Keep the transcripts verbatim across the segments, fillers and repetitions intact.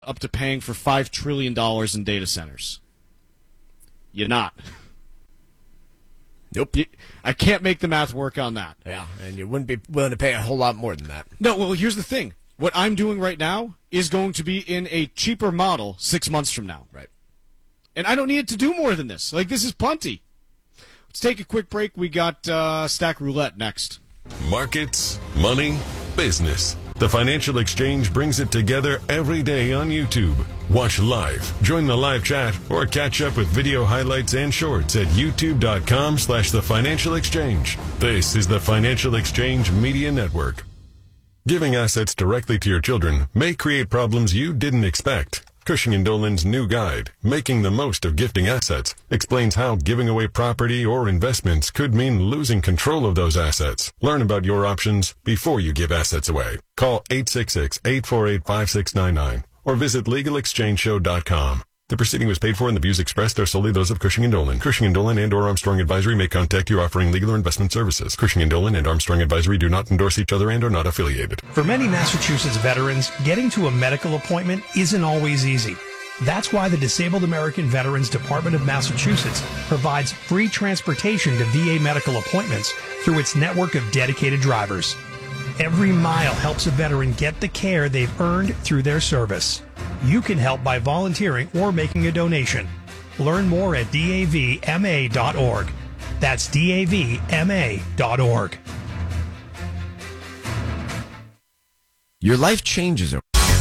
up to paying for five trillion dollars in data centers? You're not. Nope. You, I can't make the math work on that. Yeah, and you wouldn't be willing to pay a whole lot more than that. No, well, here's the thing. What I'm doing right now is going to be in a cheaper model six months from now. Right. And I don't need it to do more than this. Like, this is plenty. Let's take a quick break. We got uh, Stack Roulette next. Markets, money, business. The Financial Exchange brings it together every day on YouTube. Watch live, join the live chat, or catch up with video highlights and shorts at youtube.com slash the Financial Exchange. This is the Financial Exchange Media Network. Giving assets directly to your children may create problems you didn't expect. Cushing and Dolan's new guide, Making the Most of Gifting Assets, explains how giving away property or investments could mean losing control of those assets. Learn about your options before you give assets away. Call eight six six, eight four eight, five six nine nine or visit legal exchange show dot com. The proceeding was paid for and the views expressed are solely those of Cushing and Dolan. Cushing and Dolan and or Armstrong Advisory may contact you offering legal or investment services. Cushing and Dolan and Armstrong Advisory do not endorse each other and are not affiliated. For many Massachusetts veterans, getting to a medical appointment isn't always easy. That's why the Disabled American Veterans Department of Massachusetts provides free transportation to V A medical appointments through its network of dedicated drivers. Every mile helps a veteran get the care they've earned through their service. You can help by volunteering or making a donation. Learn more at D A V M A dot org. That's D A V M A dot org. Your life changes.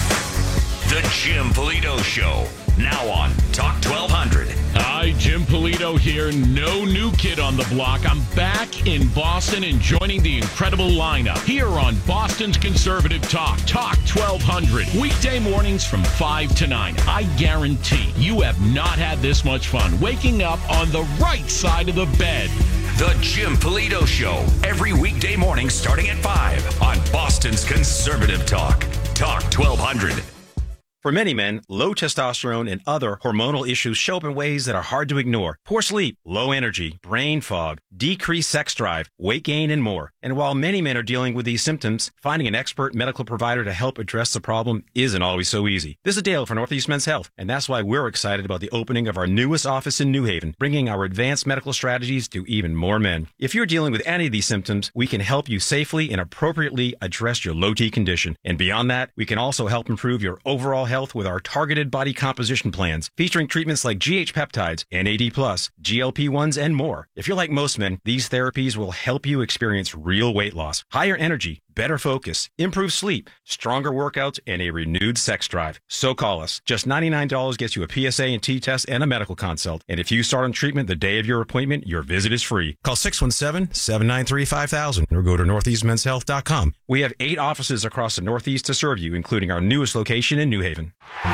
The Jim Polito Show, now on Talk twelve hundred. Hi, Jim Polito here. No new kid on the block. I'm back in Boston and joining the incredible lineup here on Boston's Conservative Talk, Talk twelve hundred. Weekday mornings from five to nine. I guarantee you have not had this much fun waking up on the right side of the bed. The Jim Polito Show, every weekday morning starting at five on Boston's Conservative Talk, Talk twelve hundred. For many men, low testosterone and other hormonal issues show up in ways that are hard to ignore. Poor sleep, low energy, brain fog, decreased sex drive, weight gain, and more. And while many men are dealing with these symptoms, finding an expert medical provider to help address the problem isn't always so easy. This is Dale for Northeast Men's Health, and that's why we're excited about the opening of our newest office in New Haven, bringing our advanced medical strategies to even more men. If you're dealing with any of these symptoms, we can help you safely and appropriately address your low T condition. And beyond that, we can also help improve your overall health with our targeted body composition plans, featuring treatments like G H peptides, N A D plus, G L P ones, and more. If you're like most men, these therapies will help you experience real weight loss, higher energy, better focus, improved sleep, stronger workouts, and a renewed sex drive. So call us. Just ninety-nine dollars gets you a P S A and T test and a medical consult. And if you start on treatment the day of your appointment, your visit is free. Call six one seven, seven nine three, five thousand or go to northeast men's health dot com. We have eight offices across the Northeast to serve you, including our newest location in New Haven.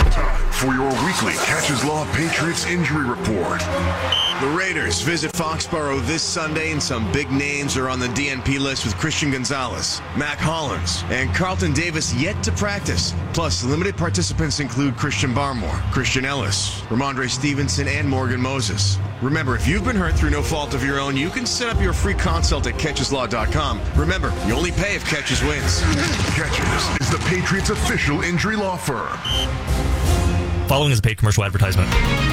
For your weekly Catches Law Patriots injury report. The Raiders visit Foxborough this Sunday, and some big names are on the D N P list with Christian Gonzalez, Mac Hollins, and Carlton Davis yet to practice. Plus, limited participants include Christian Barmore, Christian Ellis, Ramondre Stevenson, and Morgan Moses. Remember, if you've been hurt through no fault of your own, you can set up your free consult at catches law dot com. Remember, you only pay if Catches wins. Catches is the Patriots' official injury law firm. Following is a paid commercial advertisement.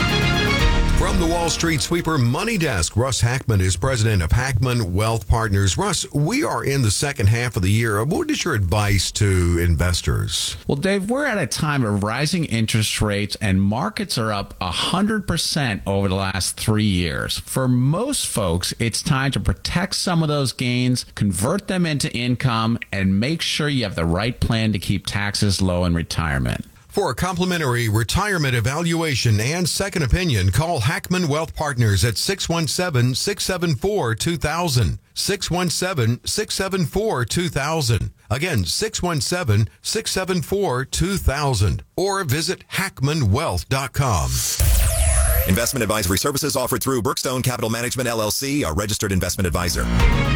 From the Wall Street Sweeper Money Desk, Russ Hackman is president of Hackman Wealth Partners. Russ, we are in the second half of the year. What is your advice to investors? Well, Dave, we're at a time of rising interest rates, and markets are up one hundred percent over the last three years. For most folks, it's time to protect some of those gains, convert them into income, and make sure you have the right plan to keep taxes low in retirement. For a complimentary retirement evaluation and second opinion, call Hackman Wealth Partners at six one seven, six seven four, two thousand. six one seven, six seven four, two thousand. Again, six one seven, six seven four, two thousand. Or visit hackman wealth dot com. Investment advisory services offered through Brookstone Capital Management, L L C, a registered investment advisor.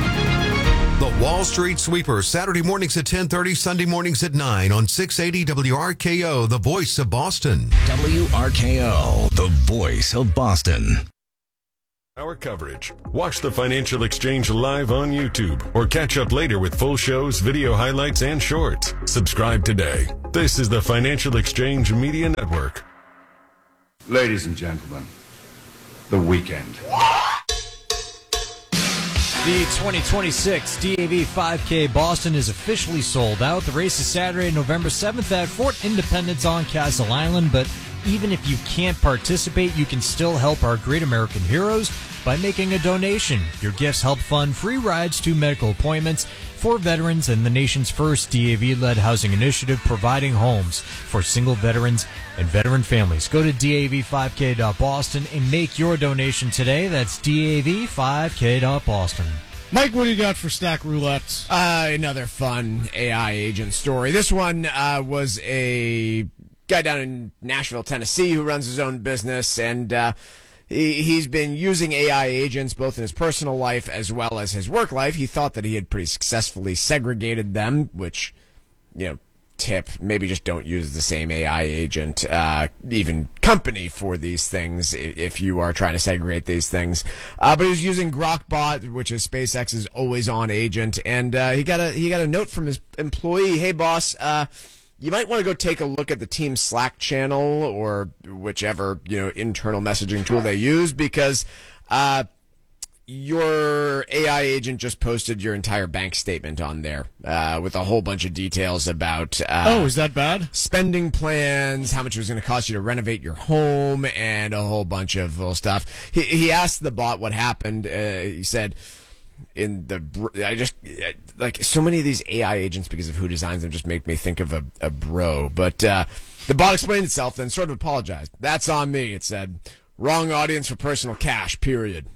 The Wall Street Sweeper, Saturday mornings at ten thirty, Sunday mornings at nine on six eighty W R K O, the voice of Boston. W R K O, the voice of Boston. Our coverage. Watch the Financial Exchange live on YouTube or catch up later with full shows, video highlights, and shorts. Subscribe today. This is the Financial Exchange Media Network. Ladies and gentlemen, the weekend. The twenty twenty-six D A V five K Boston is officially sold out. The race is Saturday, November seventh at Fort Independence on Castle Island, but even if you can't participate, you can still help our great American heroes by making a donation. Your gifts help fund free rides to medical appointments for veterans and the nation's first D A V-led housing initiative providing homes for single veterans and veteran families. Go to D A V five K dot Boston and make your donation today. That's D A V five K dot Boston. Mike, what do you got for Stack Roulette? Uh, another fun A I agent story. This one uh, was a guy down in Nashville, Tennessee, who runs his own business, and uh, he, he's been using A I agents both in his personal life as well as his work life. He thought that he had pretty successfully segregated them, which, you know, tip, maybe just don't use the same A I agent, uh, even company for these things if you are trying to segregate these things. Uh, but he was using GrokBot, which is SpaceX's always-on agent, and uh, he got a he got a note from his employee, "Hey, boss, uh, you might want to go take a look at the team Slack channel or whichever, you know, internal messaging tool they use, because uh, your A I agent just posted your entire bank statement on there uh, with a whole bunch of details about uh, oh, is that bad? Spending plans, how much it was going to cost you to renovate your home, and a whole bunch of little stuff." He, he asked the bot what happened. Uh, he said, in the I just like so many of these A I agents, because of who designs them, just make me think of a, a bro. But uh, the bot explained itself, then sort of apologized. "That's on me," it said. "Wrong audience for personal cash, period."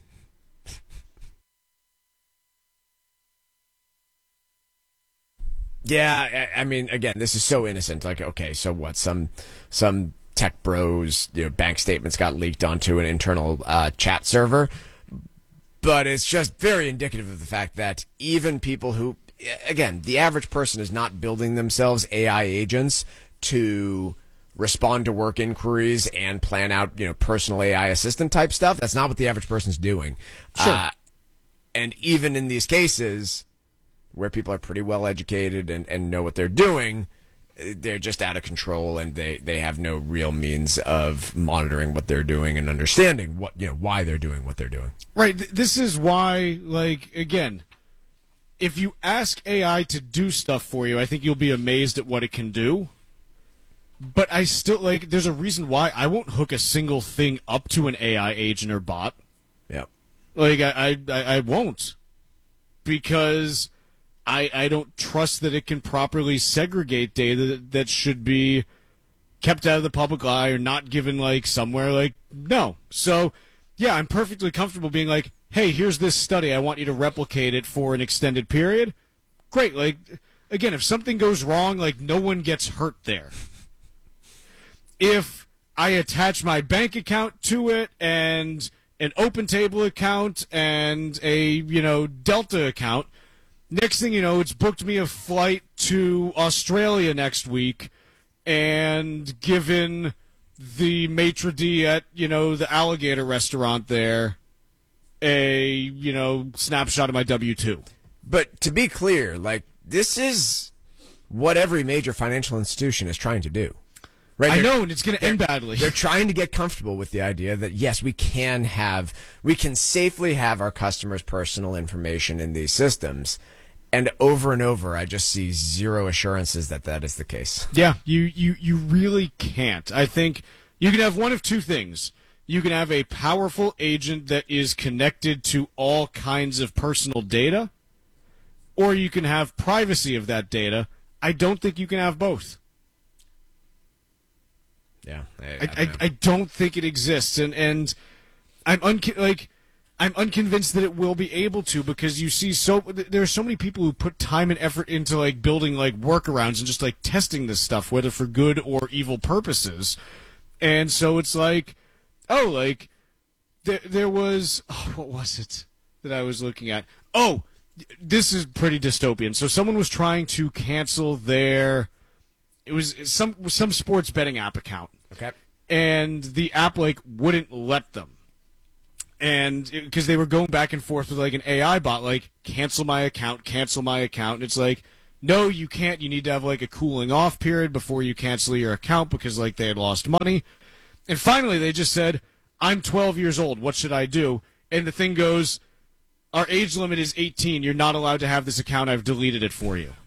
Yeah, I, I mean, again, this is so innocent. Like, okay, so what? Some some tech bros, you know, bank statements got leaked onto an internal uh, chat server. But it's just very indicative of the fact that even people who, again, the average person is not building themselves A I agents to respond to work inquiries and plan out, you know, personal A I assistant type stuff. That's not what the average person's doing. Sure. Uh, and even in these cases where people are pretty well educated and, and know what they're doing, they're just out of control, and they, they have no real means of monitoring what they're doing and understanding what, you know, why they're doing what they're doing. Right. This is why, like, again, if you ask A I to do stuff for you, I think you'll be amazed at what it can do. But I still, like, there's a reason why I won't hook a single thing up to an A I agent or bot. Yep. Like, I, I, I won't. Because I, I don't trust that it can properly segregate data that, that should be kept out of the public eye or not given, like, somewhere. Like, no. So, yeah, I'm perfectly comfortable being like, hey, here's this study. I want you to replicate it for an extended period. Great. Like, again, if something goes wrong, like, no one gets hurt there. If I attach my bank account to it and an OpenTable account and a, you know, Delta account, next thing you know, it's booked me a flight to Australia next week, and given the maitre d' at, you know, the alligator restaurant there a, you know, snapshot of my W two. But to be clear, like, this is what every major financial institution is trying to do. Right? I They're- know, and it's going to end they're- badly. They're trying to get comfortable with the idea that, yes, we can have, we can safely have our customers' personal information in these systems. And over and over, I just see zero assurances that that is the case. Yeah, you, you, you really can't. I think you can have one of two things. You can have a powerful agent that is connected to all kinds of personal data, or you can have privacy of that data. I don't think you can have both. Yeah, I, I, I, I don't think it exists, and and I'm unco- like I'm unconvinced that it will be able to, because you see so there are so many people who put time and effort into like building like workarounds and just like testing this stuff, whether for good or evil purposes, and so it's like, oh, like there there was oh, what was it that I was looking at? Oh, this is pretty dystopian. So someone was trying to cancel their. It was some some sports betting app account. Okay. And the app, like, wouldn't let them. And because they were going back and forth with like an A I bot, like cancel my account, cancel my account. And it's like, no, you can't. You need to have like a cooling off period before you cancel your account because like they had lost money. And finally, they just said, I'm twelve years old. What should I do? And the thing goes, our age limit is eighteen. You're not allowed to have this account. I've deleted it for you.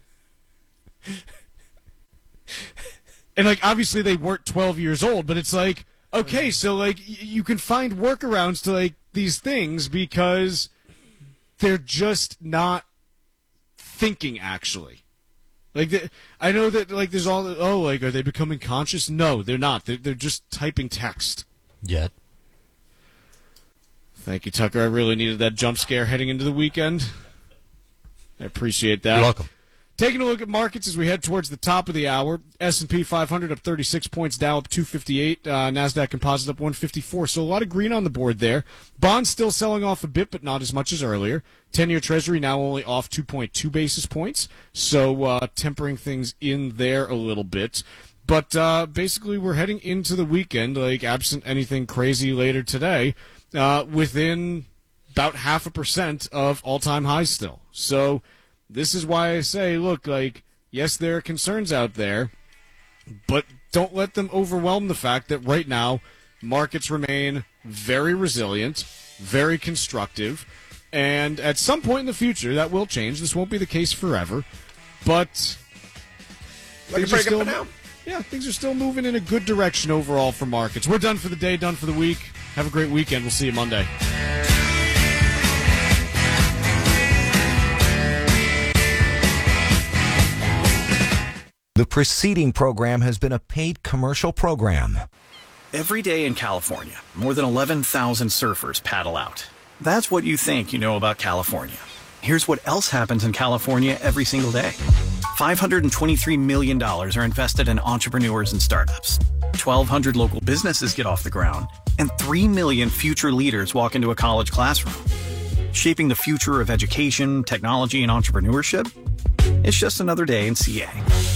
And like obviously they weren't twelve years old, but it's like, okay, so like y- you can find workarounds to like these things because they're just not thinking actually. Like the, I know that like there's all oh like are they becoming conscious? No, they're not. They're they're just typing text. Yet. Thank you, Tucker. I really needed that jump scare heading into the weekend. I appreciate that. You're welcome. Taking a look at markets as we head towards the top of the hour. S and P five hundred up thirty-six points, Dow up two fifty-eight, uh, NASDAQ Composite up one fifty-four. So a lot of green on the board there. Bonds still selling off a bit, but not as much as earlier. ten-year Treasury now only off two point two basis points, so uh, tempering things in there a little bit. But uh, basically we're heading into the weekend, like absent anything crazy later today, uh, within about half a percent of all-time highs still. So this is why I say, look, like, yes, there are concerns out there, but don't let them overwhelm the fact that right now markets remain very resilient, very constructive, and at some point in the future that will change. This won't be the case forever, but Like things a are break still, up and down. yeah, things are still moving in a good direction overall for markets. We're done for the day, done for the week. Have a great weekend. We'll see you Monday. The preceding program has been a paid commercial program. Every day in California, more than eleven thousand surfers paddle out. That's what you think you know about California. Here's what else happens in California every single day. five hundred twenty-three million dollars are invested in entrepreneurs and startups. twelve hundred local businesses get off the ground, and three million future leaders walk into a college classroom. Shaping the future of education, technology, and entrepreneurship? It's just another day in C A.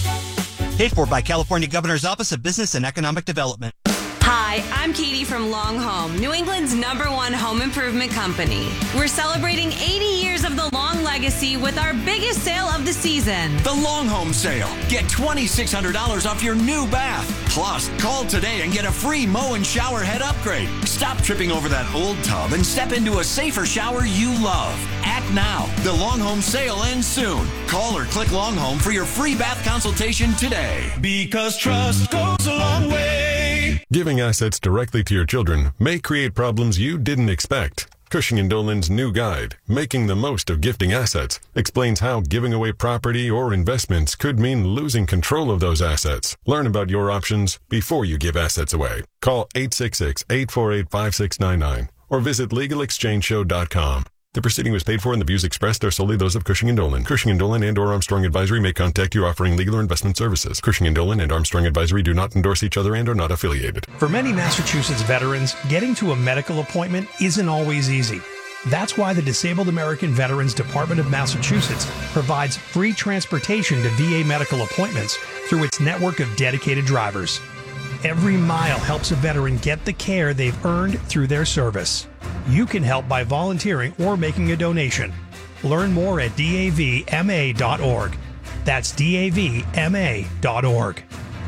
Paid for by California Governor's Office of Business and Economic Development. Hi, I'm Katie from Long Home, New England's number one home improvement company. We're celebrating eighty years of the Long legacy with our biggest sale of the season. The Long Home Sale. Get twenty-six hundred dollars off your new bath. Plus, call today and get a free mow and shower head upgrade. Stop tripping over that old tub and step into a safer shower you love. Act now. The Long Home Sale ends soon. Call or click Long Home for your free bath consultation today. Because trust goes a long way. Giving assets directly to your children may create problems you didn't expect. Cushing and Dolan's new guide, Making the Most of Gifting Assets, explains how giving away property or investments could mean losing control of those assets. Learn about your options before you give assets away. Call eight six six, eight four eight, five six nine nine or visit legal exchange show dot com. The proceeding was paid for and the views expressed are solely those of Cushing and Dolan. Cushing and Dolan and or Armstrong Advisory may contact you offering legal or investment services. Cushing and Dolan and Armstrong Advisory do not endorse each other and are not affiliated. For many Massachusetts veterans, getting to a medical appointment isn't always easy. That's why the Disabled American Veterans Department of Massachusetts provides free transportation to V A medical appointments through its network of dedicated drivers. Every mile helps a veteran get the care they've earned through their service. You can help by volunteering or making a donation. Learn more at D A V M A dot org. That's D A V M A dot org.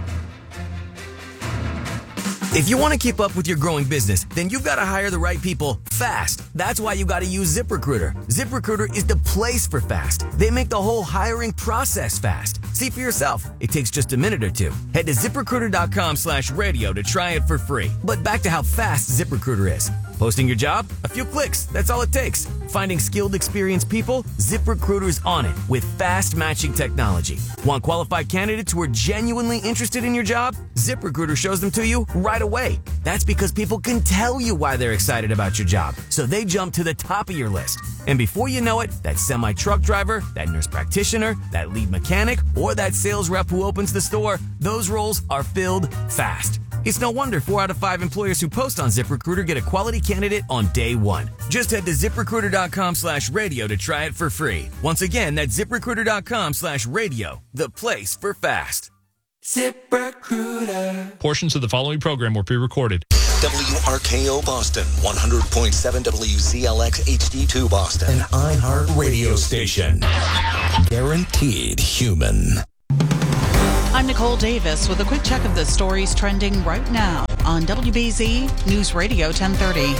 If you want to keep up with your growing business, then you've got to hire the right people fast. That's why you got to use ZipRecruiter. ZipRecruiter is the place for fast. They make the whole hiring process fast. See for yourself. It takes just a minute or two. Head to ZipRecruiter.com slash radio to try it for free. But back to how fast ZipRecruiter is. Posting your job? A few clicks. That's all it takes. Finding skilled, experienced people? ZipRecruiter's on it with fast matching technology. Want qualified candidates who are genuinely interested in your job? ZipRecruiter shows them to you right away. That's because people can tell you why they're excited about your job, so they jump to the top of your list. And before you know it, that semi-truck driver, that nurse practitioner, that lead mechanic, or that sales rep who opens the store, those roles are filled fast. It's no wonder four out of five employers who post on ZipRecruiter get a quality candidate on day one. Just head to ZipRecruiter.com slash radio to try it for free. Once again, that's ZipRecruiter.com slash radio, the place for fast. ZipRecruiter. Portions of the following program were pre-recorded. W R K O Boston, one hundred point seven W Z L X H D two Boston. An iHeart radio station. Guaranteed human. I'm Nicole Davis with a quick check of the stories trending right now on W B Z News Radio ten thirty.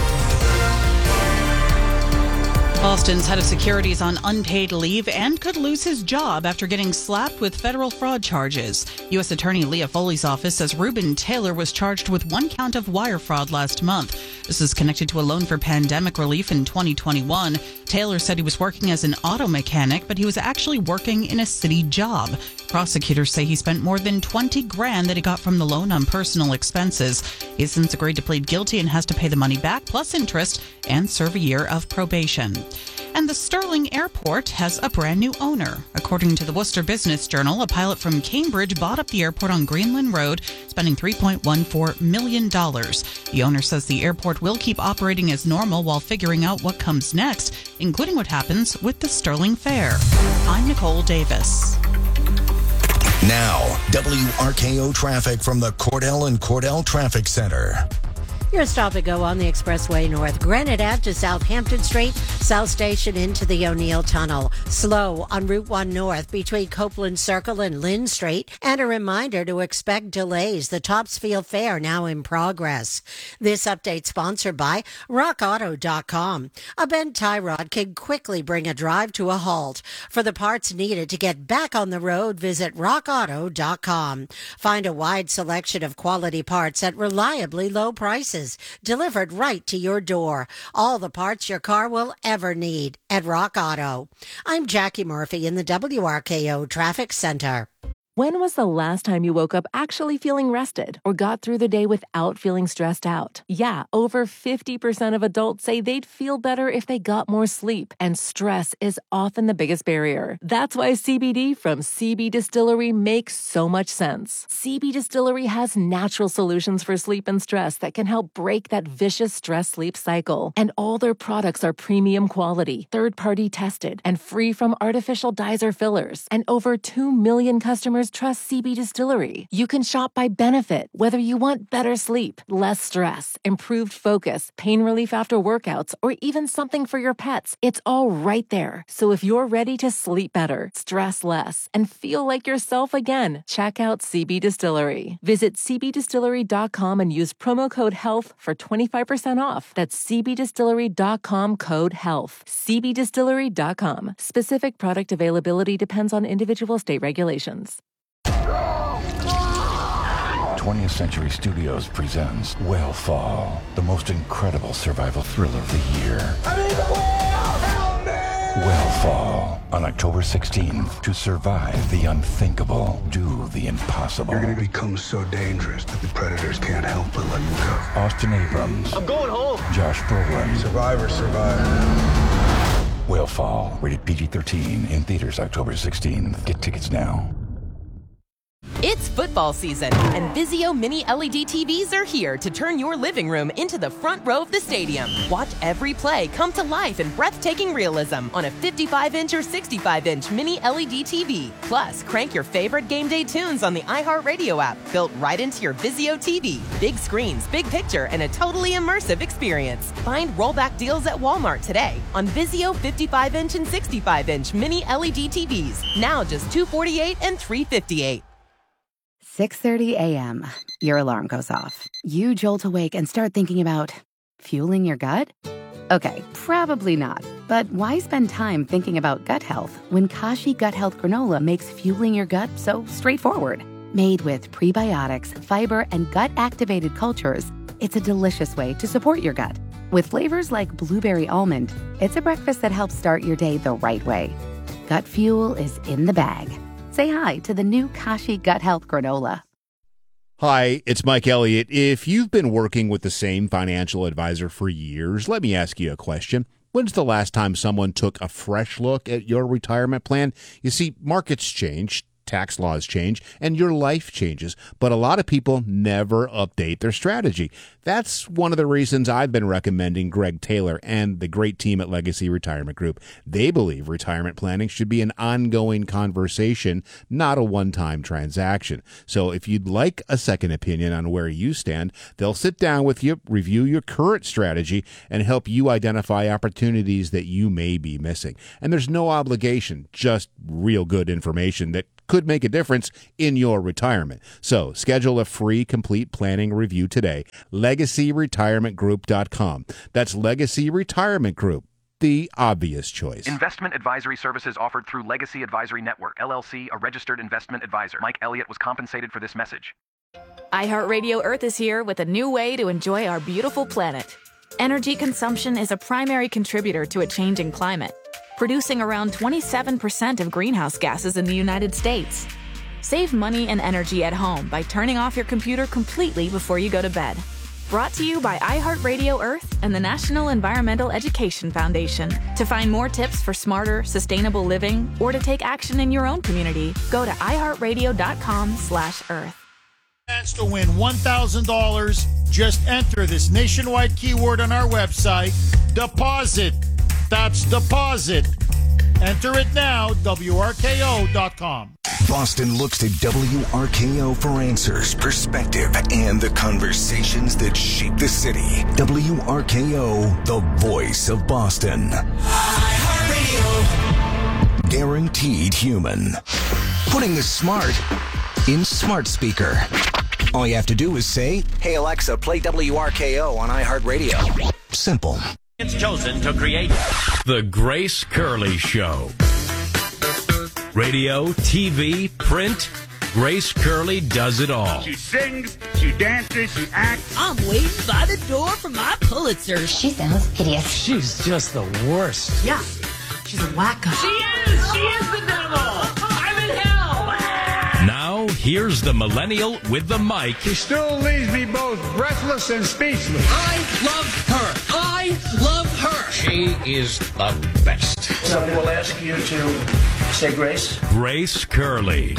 Boston's head of security is on unpaid leave and could lose his job after getting slapped with federal fraud charges. U S Attorney Leah Foley's office says Reuben Taylor was charged with one count of wire fraud last month. This is connected to a loan for pandemic relief in twenty twenty-one. Taylor said he was working as an auto mechanic, but he was actually working in a city job. Prosecutors say he spent more than twenty grand that he got from the loan on personal expenses. He's since agreed to plead guilty and has to pay the money back plus interest and serve a year of probation. And the Sterling Airport has a brand new owner. According to the Worcester Business Journal, a pilot from Cambridge bought up the airport on Greenland Road, spending three point one four million dollars. The owner says the airport will keep operating as normal while figuring out what comes next, including what happens with the Sterling Fair. I'm Nicole Davis. Now, W R K O traffic from the Cordell and Cordell Traffic Center. Your stop and go on the Expressway North. Granite Ave to Southampton Street, South Station into the O'Neill Tunnel. Slow on Route one North between Copeland Circle and Lynn Street. And a reminder to expect delays. The Topsfield Fair now in progress. This update sponsored by rock auto dot com. A bent tie rod can quickly bring a drive to a halt. For the parts needed to get back on the road, visit rock auto dot com. Find a wide selection of quality parts at reliably low prices. Delivered right to your door. All the parts your car will ever need at Rock Auto. I'm Jackie Murphy in the W R K O Traffic Center. When was the last time you woke up actually feeling rested or got through the day without feeling stressed out? Yeah, over fifty percent of adults say they'd feel better if they got more sleep, and stress is often the biggest barrier. That's why C B D from C B Distillery makes so much sense. C B Distillery has natural solutions for sleep and stress that can help break that vicious stress-sleep cycle. And all their products are premium quality, third-party tested, and free from artificial dyes or fillers. And over two million customers trust C B Distillery. You can shop by benefit, whether you want better sleep, less stress, improved focus, pain relief after workouts, or even something for your pets. It's all right there. So if you're ready to sleep better, stress less, and feel like yourself again, check out C B Distillery. Visit c b distillery dot com and use promo code HEALTH for twenty-five percent off. That's c b distillery dot com code HEALTH. c b distillery dot com. Specific product availability depends on individual state regulations. twentieth Century Studios presents Whalefall, the most incredible survival thriller of the year. Whalefall, on October sixteenth. To survive the unthinkable, do the impossible. You're going to become so dangerous that the predators can't help but let you go. Austin Abrams. I'm going home. Josh Brolin. Survivor, survivor. Whalefall, rated P G thirteen, in theaters October sixteenth. Get tickets now. It's football season, and Vizio Mini L E D T Vs are here to turn your living room into the front row of the stadium. Watch every play come to life in breathtaking realism on a fifty-five inch or sixty-five inch Mini L E D T V. Plus, crank your favorite game day tunes on the iHeartRadio app, built right into your Vizio T V. Big screens, big picture, and a totally immersive experience. Find rollback deals at Walmart today on Vizio fifty-five inch and sixty-five inch Mini L E D T Vs. Now just two hundred forty-eight dollars and three hundred fifty-eight dollars. six thirty a.m. Your alarm goes off. You jolt awake and start thinking about fueling your gut? Okay, probably not. But why spend time thinking about gut health when Kashi Gut Health Granola makes fueling your gut so straightforward? Made with prebiotics, fiber, and gut-activated cultures, it's a delicious way to support your gut. With flavors like blueberry almond, it's a breakfast that helps start your day the right way. Gut fuel is in the bag. Say hi to the new Kashi Gut Health Granola. Hi, it's Mike Elliott. If you've been working with the same financial advisor for years, let me ask you a question. When's the last time someone took a fresh look at your retirement plan? You see, markets change, tax laws change, and your life changes. But a lot of people never update their strategy. That's one of the reasons I've been recommending Greg Taylor and the great team at Legacy Retirement Group. They believe retirement planning should be an ongoing conversation, not a one-time transaction. So if you'd like a second opinion on where you stand, they'll sit down with you, review your current strategy, and help you identify opportunities that you may be missing. And there's no obligation, just real good information that could make a difference in your retirement. So schedule a free complete planning review today. legacy retirement group dot com. That's Legacy Retirement Group, the obvious choice. Investment advisory services offered through Legacy Advisory Network, L L C, a registered investment advisor. Mike Elliott was compensated for this message. iHeartRadio Earth is here with a new way to enjoy our beautiful planet. Energy consumption is a primary contributor to a changing climate, producing around twenty-seven percent of greenhouse gases in the United States. Save money and energy at home by turning off your computer completely before you go to bed. Brought to you by iHeartRadio Earth and the National Environmental Education Foundation. To find more tips for smarter, sustainable living or to take action in your own community, go to iHeartRadio.com slash Earth. Chance to win one thousand dollars. Just enter this nationwide keyword on our website, deposit. That's deposit. Enter it now, W R K O dot com. Boston looks to W R K O for answers, perspective, and the conversations that shape the city. W R K O, the voice of Boston. iHeartRadio. Guaranteed human. Putting the smart in smart speaker. All you have to do is say, "Hey Alexa, play W R K O on iHeartRadio." Simple. It's chosen to create The Grace Curley Show. Radio, T V, print, Grace Curley does it all. She sings, she dances, she acts. I'm waiting by the door for my Pulitzer. She sounds hideous. She's just the worst. Yeah, she's a wacko. She is! She is the devil! I'm in hell! Now, here's the millennial with the mic. She still leaves me both breathless and speechless. I love her. I love her. She is the best. Somebody will ask you to say grace. Grace Curley.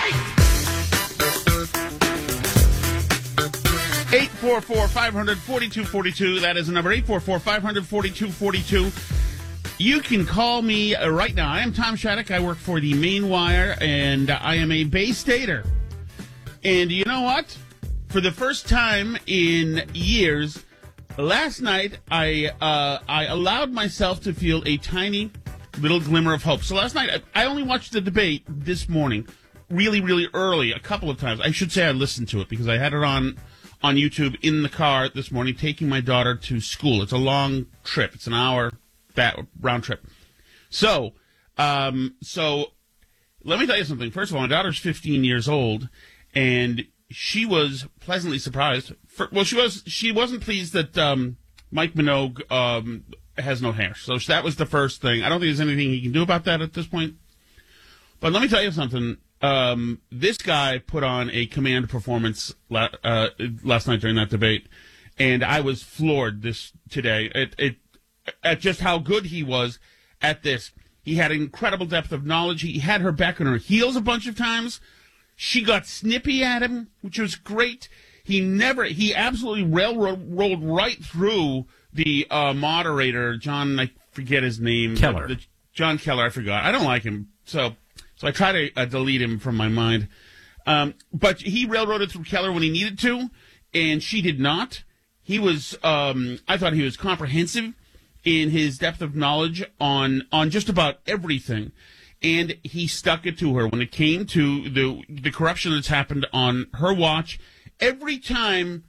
eight four four, five hundred, forty-two forty-two. That is the number, eight four four, five hundred, forty-two forty-two. You can call me uh, right now. I am Tom Shattuck. I work for the Main Wire, and I am a Bay Stater. And you know what? For the first time in years, last night I uh, I allowed myself to feel a tiny little glimmer of hope. So last night, I, I only watched the debate this morning, really, really early, a couple of times. I should say I listened to it because I had it on on YouTube in the car this morning, taking my daughter to school. It's a long trip. It's an hour back, round trip. So, um, so let me tell you something. First of all, my daughter's fifteen years old, and she was pleasantly surprised. For, well, she was. She wasn't pleased that um, Mike Minogue um, has no hair. So that was the first thing. I don't think there's anything he can do about that at this point. But let me tell you something. Um, this guy put on a command performance la- uh, last night during that debate, and I was floored this today at, at, at just how good he was at this. He had incredible depth of knowledge. He had her back on her heels a bunch of times. She got snippy at him, which was great. He never, he absolutely railroad right through the uh, moderator, John, I forget his name. Keller. The, the, John Keller, I forgot. I don't like him, so so I try to uh, delete him from my mind. Um, but he railroaded through Keller when he needed to, and she did not. He was, um, I thought he was comprehensive in his depth of knowledge on on just about everything. And he stuck it to her when it came to the the corruption that's happened on her watch. Every time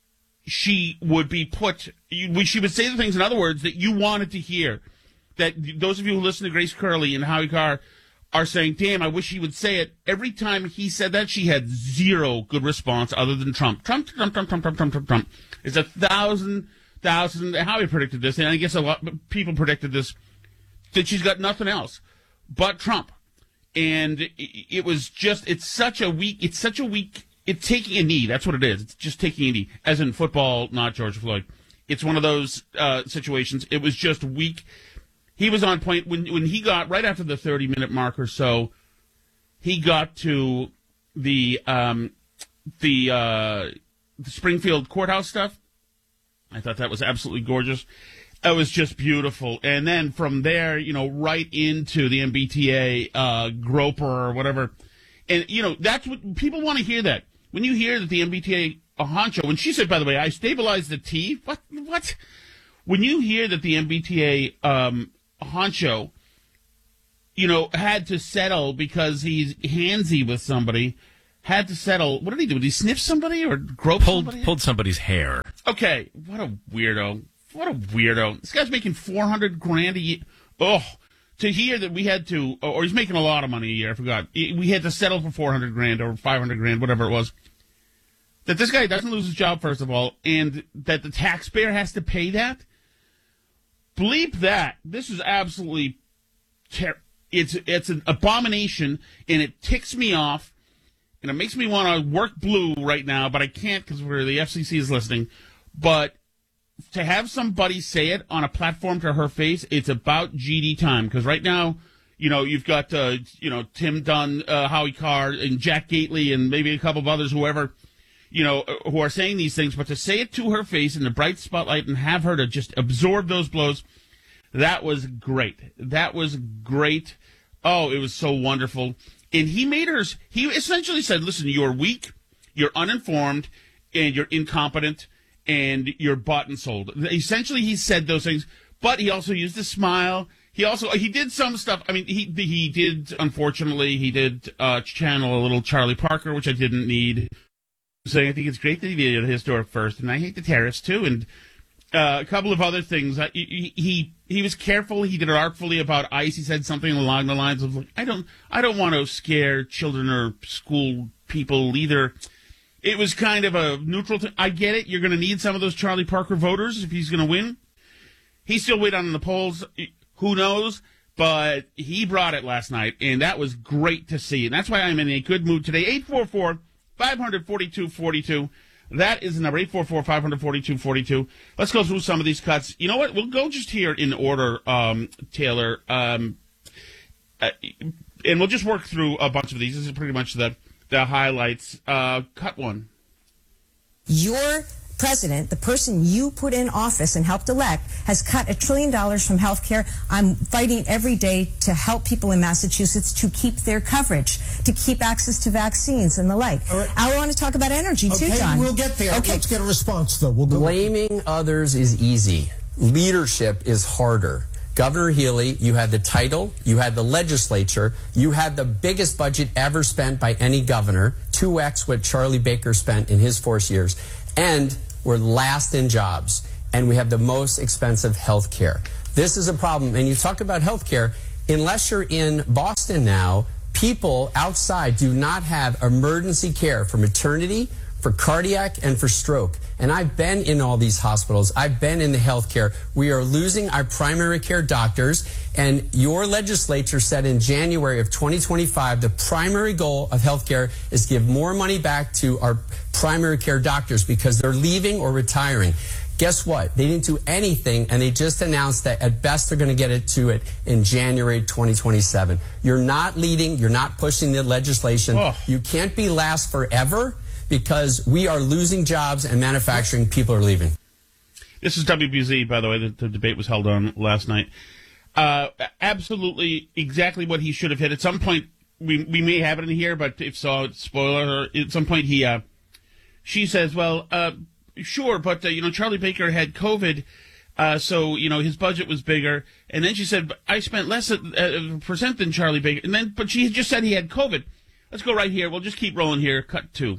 she would be put, you, she would say the things, in other words, that you wanted to hear. That those of you who listen to Grace Curley and Howie Carr are saying, damn, I wish he would say it. Every time he said that, she had zero good response other than Trump. Trump, Trump, Trump, Trump, Trump, Trump, Trump, Trump. It's a thousand, thousand, Howie predicted this, and I guess a lot of people predicted this, that she's got nothing else but Trump. And it was just, it's such a weak, it's such a weak, it's taking a knee. That's what it is. It's just taking a knee. As in football, not George Floyd. It's one of those uh, situations. It was just weak. He was on point when when he got, right after the thirty-minute mark or so, he got to the um, the, uh, the Springfield courthouse stuff. I thought that was absolutely gorgeous. It was just beautiful. And then from there, you know, right into the M B T A uh, Groper or whatever. And, you know, that's what people want to hear that. When you hear that the M B T A a honcho, when she said, by the way, I stabilized the T, what? What? When you hear that the M B T A um, honcho, you know, had to settle because he's handsy with somebody, had to settle. What did he do? Did he sniff somebody or grope pulled, somebody? Pulled somebody's hair. Okay, what a weirdo. What a weirdo. This guy's making four hundred grand a year. Oh, to hear that we had to, or he's making a lot of money a year, I forgot. We had to settle for four hundred grand or five hundred grand, whatever it was. That this guy doesn't lose his job, first of all, and that the taxpayer has to pay that? Bleep that. This is absolutely ter- it's it's an abomination, and it ticks me off, and it makes me want to work blue right now, but I can't because the F C C is listening. But to have somebody say it on a platform to her face, it's about G D time, because right now, you know, you've got, uh, you know, Tim Dunn, uh, Howie Carr, and Jack Gately, and maybe a couple of others, whoever, you know, who are saying these things, but to say it to her face in the bright spotlight and have her to just absorb those blows, that was great. That was great. Oh, it was so wonderful. And he made her, he essentially said, listen, you're weak, you're uninformed, and you're incompetent, and you're bought and sold. Essentially, he said those things, but he also used a smile. He also, he did some stuff. I mean, he he did, unfortunately, he did uh, channel a little Charlie Parker, which I didn't need. Saying, I think it's great that he did a historic first, and I hate the tariffs too, and uh, a couple of other things. Uh, he, he he was careful. He did it artfully about ICE. He said something along the lines of, like, I don't I don't want to scare children or school people either. It was kind of a neutral thing. I get it. You're going to need some of those Charlie Parker voters if he's going to win. He's still way down in the polls. Who knows? But he brought it last night, and that was great to see. And that's why I'm in a good mood today. eight four four, five four two, four two. That is the number, eight four four, five four two, four two. Let's go through some of these cuts. You know what? We'll go just here in order, um, Taylor. Um, uh, and we'll just work through a bunch of these. This is pretty much the, the highlights. Uh, cut one. Your president, the person you put in office and helped elect, has cut a trillion dollars from health care. I'm fighting every day to help people in Massachusetts to keep their coverage, to keep access to vaccines and the like. Right. I want to talk about energy, okay, too, John. We'll get there. Okay. Let's get a response, though. We'll go. Blaming others is easy. Leadership is harder. Governor Healy, you had the title, you had the legislature, you had the biggest budget ever spent by any governor, two X what Charlie Baker spent in his four years, and we're last in jobs, and we have the most expensive health care. This is a problem, and you talk about health care, unless you're in Boston now, people outside do not have emergency care for maternity, for cardiac, and for stroke. And I've been in all these hospitals. I've been in the health care. We are losing our primary care doctors, and your legislature said in January of twenty twenty-five the primary goal of health care is to give more money back to our primary care doctors because they're leaving or retiring. Guess what? They didn't do anything, and they just announced that at best they're going to get it to it in January twenty twenty-seven. You're not leading. You're not pushing the legislation. Oh. You can't be last forever, because we are losing jobs and manufacturing people are leaving. This is W B Z, by the way, that the debate was held on last night. Uh, absolutely exactly what he should have hit. At some point, we we may have it in here, but if so, spoiler, at some point he, uh, she says, well, uh, sure, but, uh, you know, Charlie Baker had COVID, uh, so, you know, his budget was bigger. And then she said, but I spent less uh, percent than Charlie Baker. And then, but she just said he had COVID. Let's go right here. We'll just keep rolling here. Cut two.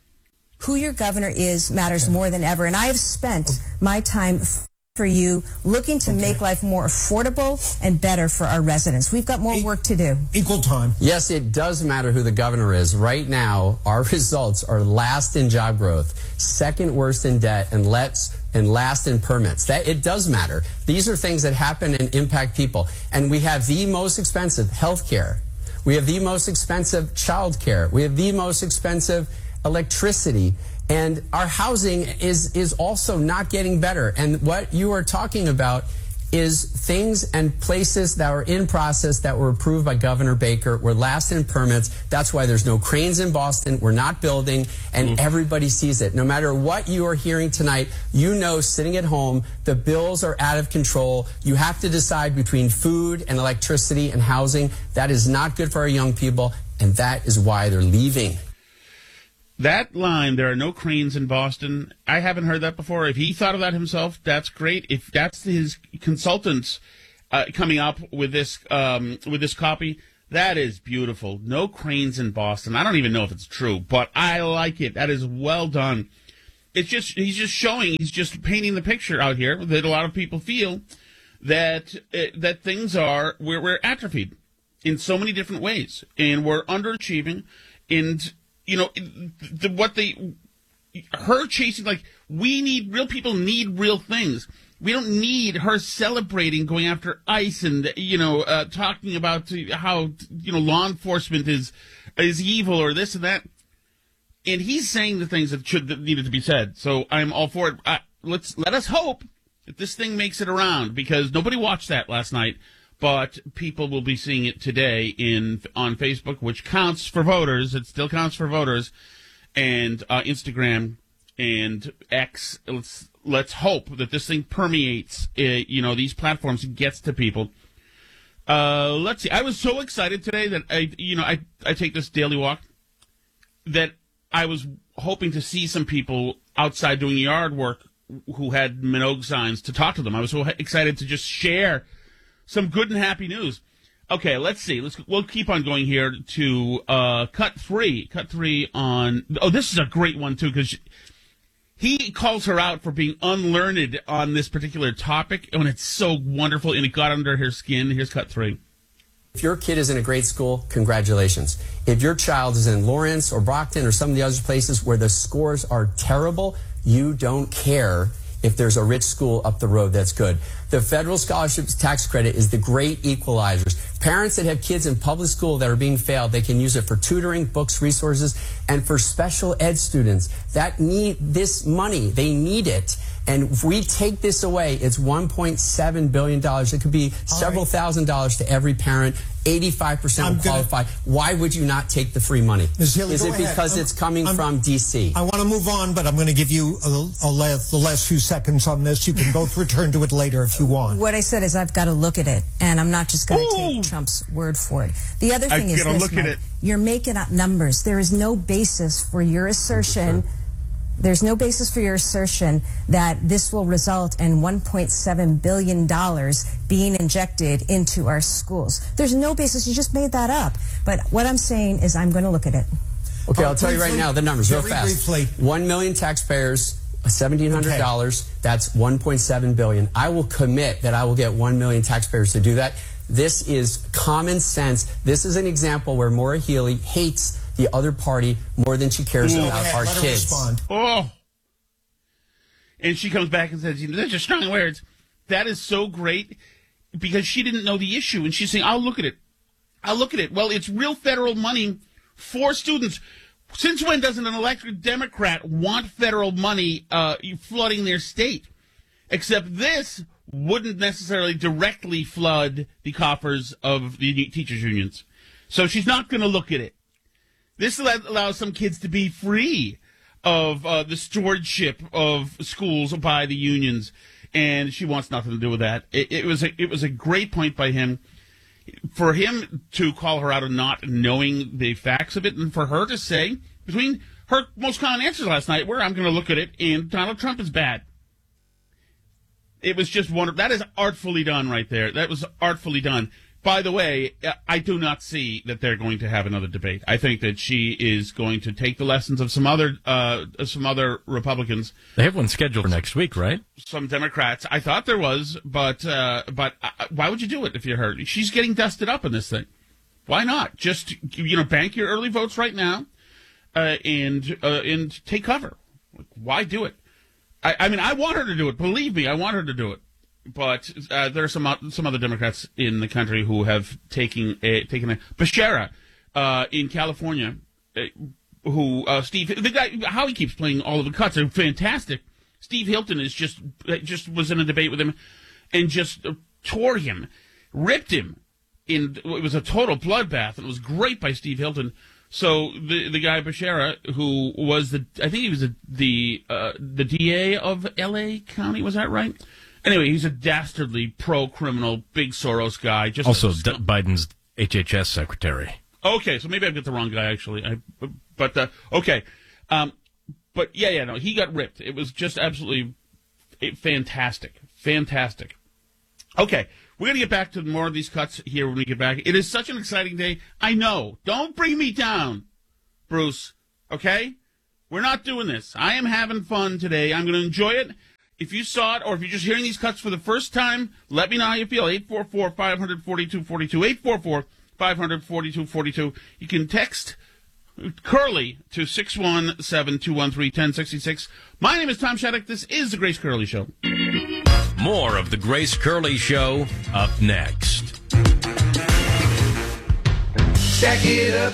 Who your governor is matters more than ever. And I have spent my time f- for you looking to okay. make life more affordable and better for our residents. We've got more e- work to do. Equal time. Yes, it does matter who the governor is. Right now, our results are last in job growth, second worst in debt, and let's and last in permits. That it does matter. These are things that happen and impact people. And we have the most expensive health care. We have the most expensive child care. We have the most expensive electricity, and our housing is is also not getting better. And what you are talking about is things and places that were in process that were approved by Governor Baker were last in permits. That's why there's no cranes in Boston. We're not building, and mm. everybody sees it. No matter what you are hearing tonight, you know sitting at home, the bills are out of control. You have to decide between food and electricity and housing. That is not good for our young people, and that is why they're leaving. That line, there are no cranes in Boston, I haven't heard that before. If he thought of that himself, that's great. If that's his consultants uh, coming up with this um, with this copy, that is beautiful. No cranes in Boston. I don't even know if it's true, but I like it. That is well done. It's just he's just showing, he's just painting the picture out here that a lot of people feel that uh, that things are we're, we're atrophied in so many different ways, and we're underachieving. And you know, the, what they, her chasing, like, we need, real people need real things. We don't need her celebrating, going after ICE and, you know, uh, talking about how, you know, law enforcement is, is evil or this and that. And he's saying the things that should, that needed to be said. So I'm all for it. Uh, let's, let us hope that this thing makes it around, because nobody watched that last night. But people will be seeing it today in on Facebook, which counts for voters. It still counts for voters, and uh, Instagram and X. Let's let's hope that this thing permeates, uh, you know, these platforms and gets to people. Uh, let's see. I was so excited today that I, you know, I I take this daily walk, that I was hoping to see some people outside doing yard work who had Minogue signs to talk to them. I was so excited to just share some good and happy news. Okay, let's see. Let's we'll keep on going here to uh, cut three. Cut three on. Oh, this is a great one too, because he calls her out for being unlearned on this particular topic, and it's so wonderful, and it got under her skin. Here's cut three. If your kid is in a great school, congratulations. If your child is in Lawrence or Brockton or some of the other places where the scores are terrible, you don't care if there's a rich school up the road that's good. The federal scholarships tax credit is the great equalizers. Parents that have kids in public school that are being failed, they can use it for tutoring, books, resources, and for special ed students that need this money. They need it. And if we take this away, it's one point seven billion dollars. It could be several right. thousand dollars to every parent. eighty-five percent will qualify. Gonna, Why would you not take the free money? Miz Healy, Is it ahead. because I'm, it's coming I'm, from D C? I want to move on, but I'm going to give you a, a last, the last few seconds on this. You can both return to it later if you want. What I said is I've got to look at it, and I'm not just going to take Trump's word for it. The other thing I is gotta this, look Mike, at it. You're making up numbers. There is no basis for your assertion. There's no basis for your assertion that this will result in one point seven billion dollars being injected into our schools. There's no basis. You just made that up. But what I'm saying is I'm going to look at it. Okay, I'll tell you right now the numbers real fast. Briefly. One million taxpayers, seventeen hundred dollars. Okay. That's one point seven billion dollars. I will commit that I will get one million taxpayers to do that. This is common sense. This is an example where Maura Healey hates the other party more than she cares Ooh, about our kids. Respond. Oh. And she comes back and says, those are strong words. That is so great, because she didn't know the issue. And she's saying, I'll look at it. I'll look at it. Well, it's real federal money for students. Since when doesn't an elected Democrat want federal money uh, flooding their state? Except this wouldn't necessarily directly flood the coffers of the teachers' unions. So she's not going to look at it. This allows some kids to be free of uh, the stewardship of schools by the unions, and she wants nothing to do with that. It, it was a, it was a great point by him. For him to call her out on not knowing the facts of it, and for her to say, between her most common answers last night, where I'm going to look at it, and Donald Trump is bad. It was just wonderful. That is artfully done right there. That was artfully done. By the way, I do not see that they're going to have another debate. I think that she is going to take the lessons of some other uh, some other Republicans. They have one scheduled for next week, right? Some Democrats. I thought there was, but uh, but uh, why would you do it if you're her? She's getting dusted up in this thing. Why not? Just, you know, bank your early votes right now uh, and uh, and take cover. Why do it? I, I mean, I want her to do it. Believe me, I want her to do it. But uh, there are some some other Democrats in the country who have taken a taken a Becerra uh, in California, uh, who uh, Steve the guy how he keeps playing all of the cuts are fantastic. Steve Hilton is just just was in a debate with him, and just tore him, ripped him. In it was a total bloodbath, and it was great by Steve Hilton. So the the guy Becerra, who was the I think he was the the, uh, the D A of L A County, was that right? Anyway, he's a dastardly pro-criminal, big Soros guy. Just Also, a, D- Biden's H H S secretary. Okay, so maybe I've got the wrong guy, actually. I, but, uh, okay. Um, but, yeah, yeah, no, he got ripped. It was just absolutely fantastic. Fantastic. Okay, we're going to get back to more of these cuts here when we get back. It is such an exciting day. I know. Don't bring me down, Bruce. Okay? We're not doing this. I am having fun today. I'm going to enjoy it. If you saw it, or if you're just hearing these cuts for the first time, let me know how you feel. eight four four, five four two, four two. eight four four, five four two, four two. You can text Curly to six one seven, two one three, one oh six six. My name is Tom Shattuck. This is The Grace Curley Show. More of The Grace Curley Show up next. Stack it up.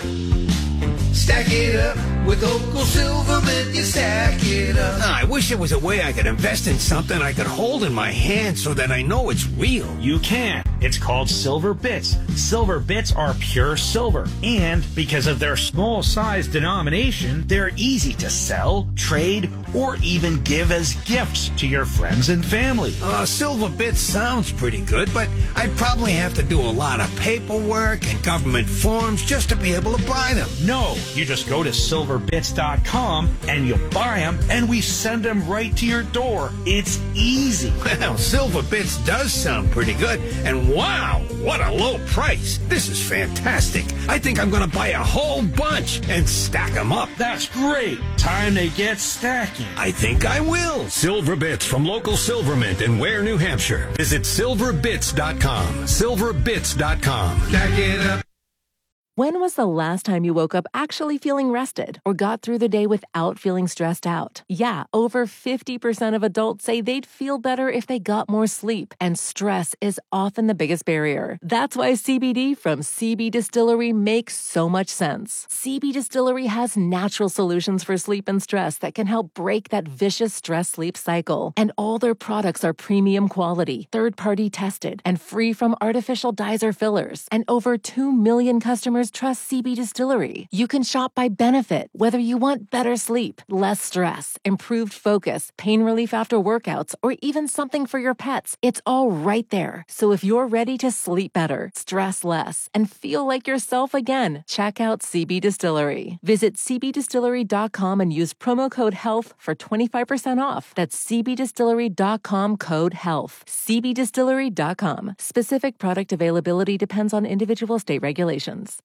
Stack it up. With Local Silverman, you stack it up. I wish there was a way I could invest in something I could hold in my hand so that I know it's real. You can. It's called Silver Bits. Silver Bits are pure silver. And because of their small size denomination, they're easy to sell, trade, or even give as gifts to your friends and family. Uh, Silver Bits sounds pretty good, but I'd probably have to do a lot of paperwork and government forms just to be able to buy them. No, you just go to silver bits dot com and you buy them, and we send them right to your door. It's easy. Well, Silver Bits does sound pretty good, and wow, what a low price. This is fantastic. I think I'm going to buy a whole bunch and stack them up. That's great. Time to get stacking. I think I will. Silver Bits from local Silver Mint in Ware, New Hampshire. Visit silver bits dot com. silver bits dot com. Stack it up. When was the last time you woke up actually feeling rested or got through the day without feeling stressed out? Yeah, over fifty percent of adults say they'd feel better if they got more sleep, and stress is often the biggest barrier. That's why C B D from C B Distillery makes so much sense. C B Distillery has natural solutions for sleep and stress that can help break that vicious stress-sleep cycle. And all their products are premium quality, third-party tested, and free from artificial dyes or fillers. And over two million customers trust C B Distillery. You can shop by benefit, whether you want better sleep, less stress, improved focus, pain relief after workouts, or even something for your pets. It's all right there. So if you're ready to sleep better, stress less, and feel like yourself again, check out C B Distillery. Visit c b distillery dot com and use promo code HEALTH for twenty-five percent off. That's c b distillery dot com code HEALTH. c b distillery dot com. Specific product availability depends on individual state regulations.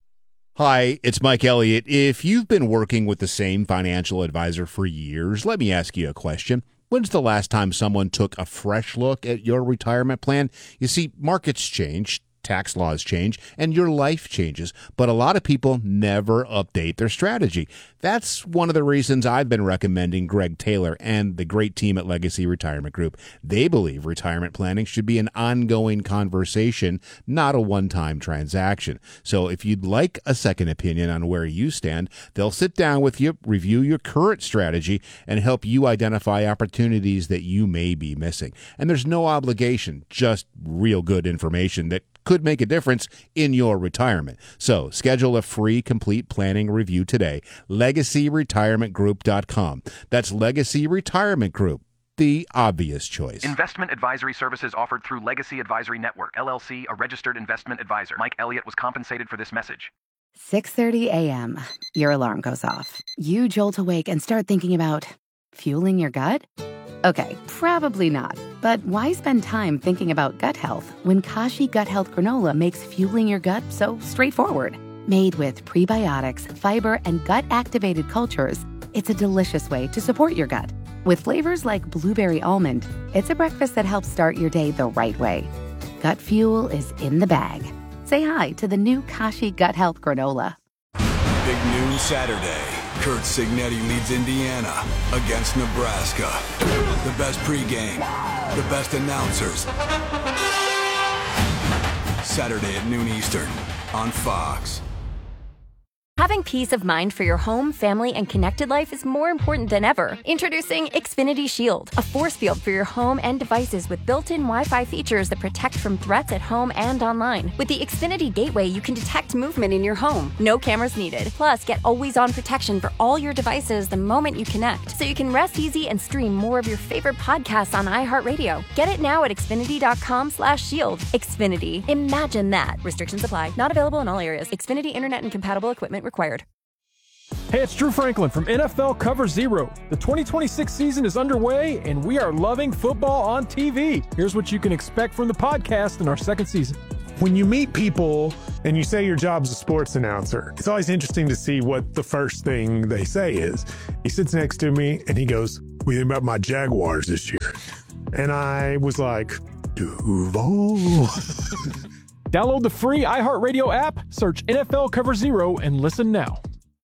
Hi, it's Mike Elliott. If you've been working with the same financial advisor for years, let me ask you a question. When's the last time someone took a fresh look at your retirement plan? You see, markets change, tax laws change, and your life changes, but a lot of people never update their strategy. That's one of the reasons I've been recommending Greg Taylor and the great team at Legacy Retirement Group. They believe retirement planning should be an ongoing conversation, not a one-time transaction. So if you'd like a second opinion on where you stand, they'll sit down with you, review your current strategy, and help you identify opportunities that you may be missing. And there's no obligation, just real good information that could make a difference in your retirement. So schedule a free complete planning review today. legacy retirement group dot com. That's Legacy Retirement Group, the obvious choice. Investment advisory services offered through Legacy Advisory Network, L L C, a registered investment advisor. Mike Elliott was compensated for this message. six thirty a.m. Your alarm goes off. You jolt awake and start thinking about fueling your gut? Okay, probably not. But why spend time thinking about gut health when Kashi Gut Health Granola makes fueling your gut so straightforward? Made with prebiotics, fiber, and gut-activated cultures, it's a delicious way to support your gut. With flavors like blueberry almond, it's a breakfast that helps start your day the right way. Gut fuel is in the bag. Say hi to the new Kashi Gut Health Granola. Big news Saturday. Kurt Signetti leads Indiana against Nebraska. The best pregame, the best announcers. Saturday at noon Eastern on Fox. Having peace of mind for your home, family, and connected life is more important than ever. Introducing Xfinity Shield, a force field for your home and devices with built-in Wi-Fi features that protect from threats at home and online. With the Xfinity Gateway, you can detect movement in your home. No cameras needed. Plus, get always-on protection for all your devices the moment you connect, so you can rest easy and stream more of your favorite podcasts on iHeartRadio. Get it now at Xfinity.com slash shield. Xfinity. Imagine that. Restrictions apply. Not available in all areas. Xfinity Internet and compatible equipment required. Hey, it's Drew Franklin from N F L Cover Zero. The twenty twenty-six season is underway, and we are loving football on T V. Here's what you can expect from the podcast in our second season. When you meet people and you say your job's a sports announcer, it's always interesting to see what the first thing they say is. He sits next to me and he goes, "What do you think about my Jaguars this year?" And I was like, Duval. Download the free iHeartRadio app, search N F L Cover Zero, and listen now.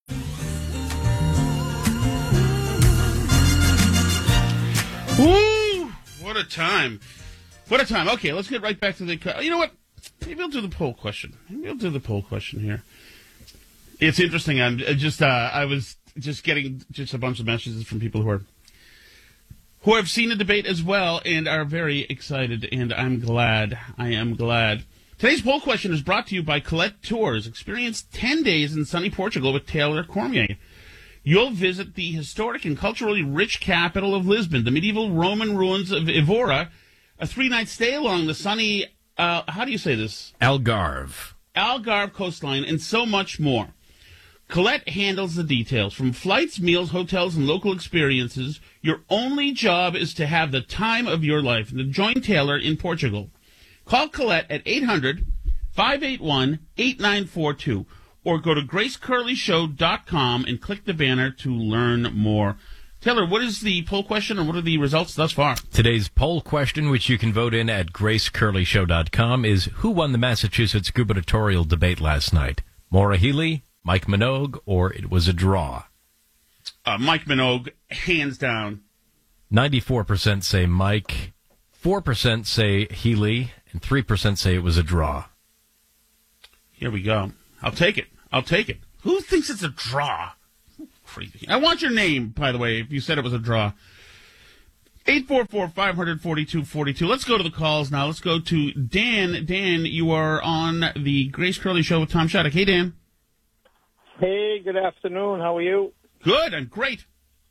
Woo! What a time. What a time. Okay, let's get right back to the... You know what? Maybe I'll do the poll question. Maybe I'll do the poll question here. It's interesting. I'm just... Uh, I was just getting just a bunch of messages from people who are... who have seen the debate as well and are very excited, and I'm glad. I am glad. Today's poll question is brought to you by Colette Tours. Experience ten days in sunny Portugal with Taylor Cormier. You'll visit the historic and culturally rich capital of Lisbon, the medieval Roman ruins of Evora, a three-night stay along the sunny, uh, how do you say this? Algarve. Algarve coastline, and so much more. Colette handles the details. From flights, meals, hotels, and local experiences, your only job is to have the time of your life and to join Taylor in Portugal. Call Colette at eight hundred, five eight one, eight nine four two or go to grace curley show dot com and click the banner to learn more. Taylor, what is the poll question and what are the results thus far? Today's poll question, which you can vote in at grace curley show dot com, is who won the Massachusetts gubernatorial debate last night? Maura Healey, Mike Minogue, or it was a draw? Uh, Mike Minogue, hands down. ninety-four percent say Mike, four percent say Healey, and three percent say it was a draw. Here we go. I'll take it. I'll take it. Who thinks it's a draw? Creepy. I want your name, by the way, if you said it was a draw. eight four four, five four two, four two. Let's go to the calls now. Let's go to Dan. Dan, you are on the Grace Curley Show with Tom Shattuck. Hey, Dan. Hey, good afternoon. How are you? Good. I'm great.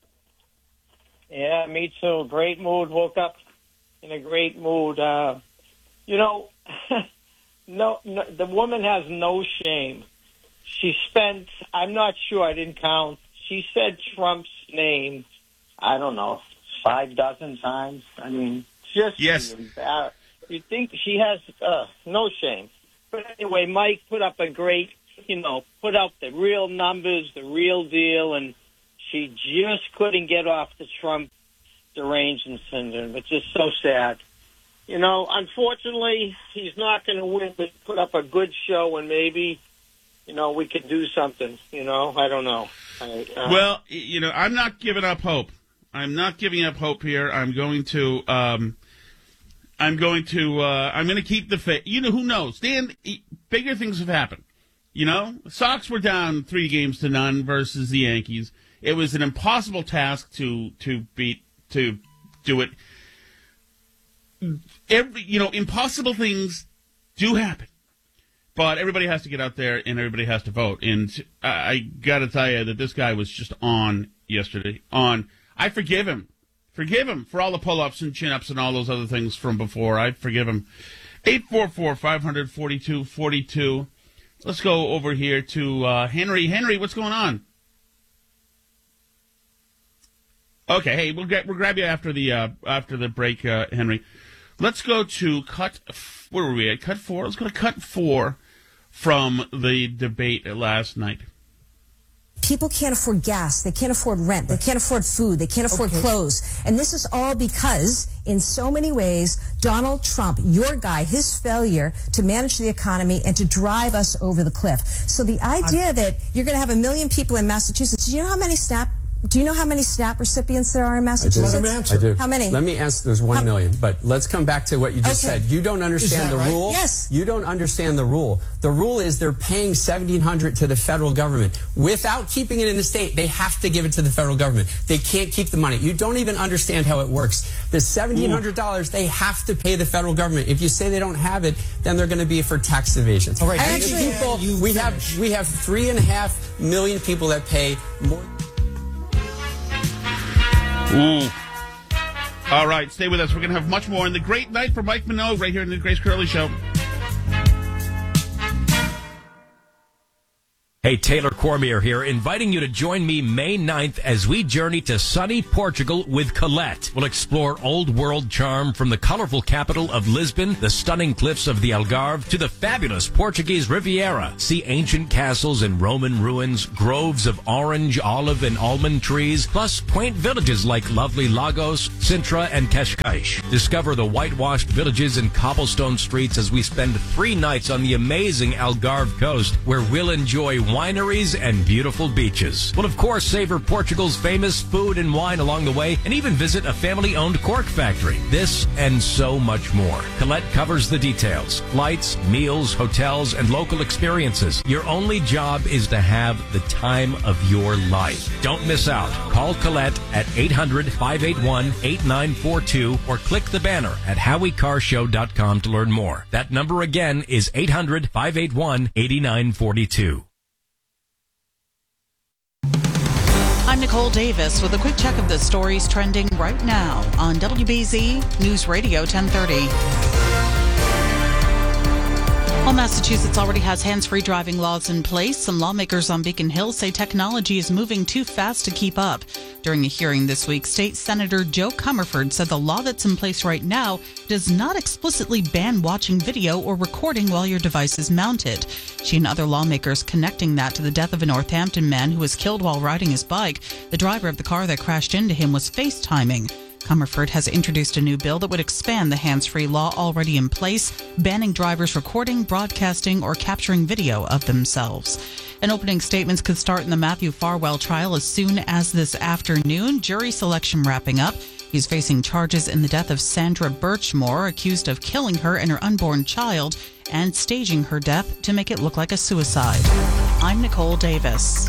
Yeah, me too. Great mood. Woke up in a great mood. Uh, you know, no, no, the woman has no shame. She spent, I'm not sure, I didn't count. She said Trump's name, I don't know, five dozen times. I mean, just yes. embarrassed. You think she has uh, no shame. But anyway, Mike put up a great, you know, put up the real numbers, the real deal, and she just couldn't get off the Trump derangement syndrome. It's just so sad. You know, unfortunately, he's not going to win, but put up a good show, and maybe, you know, we could do something. You know, I don't know. I, uh, well, you know, I'm not giving up hope. I'm not giving up hope here. I'm going to, um, I'm going to, uh, I'm going to keep the faith. You know, who knows? Dan, bigger things have happened. You know, Sox were down three games to none versus the Yankees. It was an impossible task to to beat to do it. Every you know, impossible things do happen, but everybody has to get out there and everybody has to vote. And I, I got to tell you that this guy was just on yesterday. On, I forgive him, forgive him for all the pull-ups and chin-ups and all those other things from before. I forgive him. eight four four, five four two, four two. Let's go over here to uh, Henry. Henry, what's going on? Okay, hey, we'll get we'll grab you after the uh, after the break, uh, Henry. Let's go to cut. Where were we at? Cut four. Let's go to cut four from the debate last night. People can't afford gas. They can't afford rent. They can't afford food. They can't afford okay. clothes. And this is all because, in so many ways, Donald Trump, your guy, his failure to manage the economy and to drive us over the cliff. So the idea I'm, that you're going to have a million people in Massachusetts, do you know how many SNAP do you know how many SNAP recipients there are in Massachusetts? I do. How many? Let me answer. There's one How- million. But let's come back to what you just Okay. said. You don't understand that the right? rule. Yes. You don't understand the rule. The rule is they're paying seventeen hundred dollars to the federal government. Without keeping it in the state, they have to give it to the federal government. They can't keep the money. You don't even understand how it works. The seventeen hundred dollars, they have to pay the federal government. If you say they don't have it, then they're going to be for tax evasion. All right. And Actually, people, we have we have three and a half million people that pay more. Ooh. All right, stay with us. We're going to have much more on the great night for Mike Minogue right here in the Grace Curley Show. Hey, Taylor Cormier here, inviting you to join me May ninth as we journey to sunny Portugal with Colette. We'll explore old world charm from the colorful capital of Lisbon, the stunning cliffs of the Algarve, to the fabulous Portuguese Riviera. See ancient castles and Roman ruins, groves of orange, olive, and almond trees, plus quaint villages like lovely Lagos, Sintra, and Cascais. Discover the whitewashed villages and cobblestone streets as we spend three nights on the amazing Algarve coast, where we'll enjoy wineries and beautiful beaches. We'll, of course, savor Portugal's famous food and wine along the way, and even visit a family-owned cork factory. This and so much more. Colette covers the details. Flights, meals, hotels, and local experiences. Your only job is to have the time of your life. Don't miss out. Call Colette at eight hundred, five eight one, eight nine four two or click the banner at howie car show dot com to learn more. That number again is eight hundred, five eight one, eight nine four two. I'm Nicole Davis with a quick check of the stories trending right now on W B Z News Radio ten thirty. While Massachusetts already has hands-free driving laws in place, some lawmakers on Beacon Hill say technology is moving too fast to keep up. During a hearing this week, State Senator Joe Comerford said the law that's in place right now does not explicitly ban watching video or recording while your device is mounted. She and other lawmakers connecting that to the death of a Northampton man who was killed while riding his bike. The driver of the car that crashed into him was FaceTiming. Comerford has introduced a new bill that would expand the hands-free law already in place, banning drivers recording, broadcasting, or capturing video of themselves. And opening statements could start in the Matthew Farwell trial as soon as this afternoon. Jury selection wrapping up. He's facing charges in the death of Sandra Birchmore, accused of killing her and her unborn child and staging her death to make it look like a suicide. I'm Nicole Davis.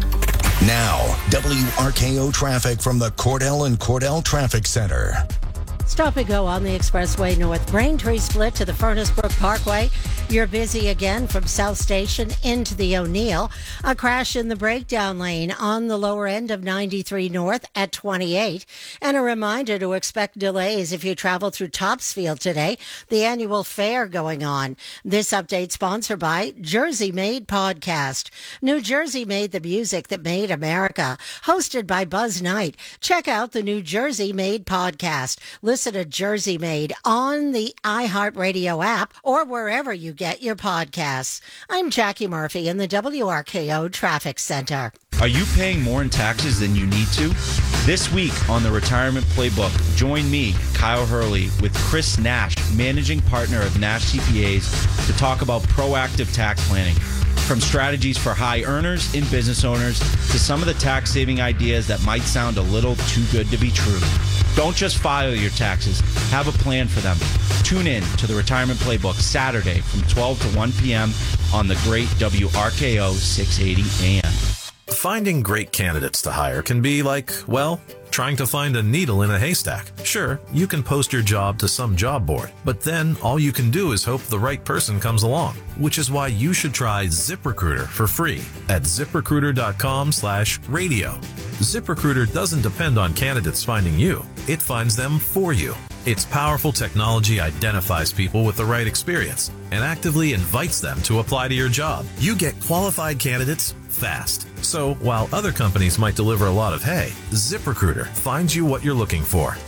Now, W R K O traffic from the Cordell and Cordell Traffic Center. Stop and go on the Expressway North. Braintree split to the Furnace Brook Parkway. You're busy again from South Station into the O'Neill. A crash in the breakdown lane on the lower end of ninety-three North at twenty-eight. And a reminder to expect delays if you travel through Topsfield today. The annual fair going on. This update sponsored by Jersey Made Podcast. New Jersey Made the music that made America. Hosted by Buzz Knight. Check out the New Jersey Made Podcast. Listen to Jersey Made on the iHeartRadio app or wherever you get your podcasts. I'm Jackie Murphy in the W R K O Traffic Center. Are you paying more in taxes than you need to? This week on the Retirement Playbook, join me, Kyle Hurley, with Chris Nash, managing partner of Nash C P As, to talk about proactive tax planning. From strategies for high earners and business owners to some of the tax-saving ideas that might sound a little too good to be true. Don't just file your taxes. Have a plan for them. Tune in to the Retirement Playbook Saturday from twelve to one p.m. on the great W R K O six eighty A M. Finding great candidates to hire can be like, well, trying to find a needle in a haystack. Sure, you can post your job to some job board, but then all you can do is hope the right person comes along, which is why you should try ZipRecruiter for free at ZipRecruiter.com slash radio. ZipRecruiter doesn't depend on candidates finding you. It finds them for you. Its powerful technology identifies people with the right experience and actively invites them to apply to your job. You get qualified candidates fast. So while other companies might deliver a lot of hay, ZipRecruiter finds you what you're looking for.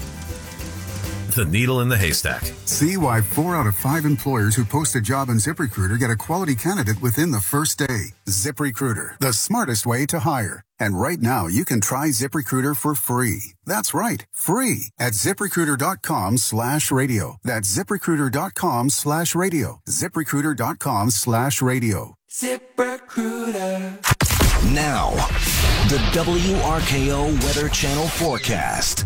The needle in the haystack. See why four out of five employers who post a job on ZipRecruiter get a quality candidate within the first day. ZipRecruiter, the smartest way to hire. And right now, you can try ZipRecruiter for free. That's right, free at ZipRecruiter.com slash radio. That's ZipRecruiter.com slash radio. ZipRecruiter.com slash radio. ZipRecruiter. Now, the W R K O Weather Channel forecast.